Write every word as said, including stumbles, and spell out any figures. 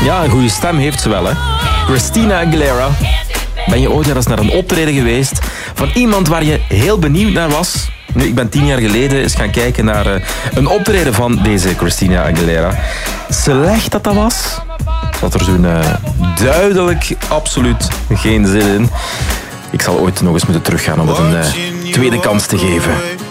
Ja, een goede stem heeft ze wel, hè. Christina Aguilera. Ben je ooit eens naar een optreden geweest van iemand waar je heel benieuwd naar was? Nu, ik ben tien jaar geleden eens gaan kijken naar uh, een optreden van deze Christina Aguilera. Slecht dat dat was. Zat er zo'n uh, duidelijk absoluut geen zin in. Ik zal ooit nog eens moeten teruggaan om het een uh, tweede kans te geven.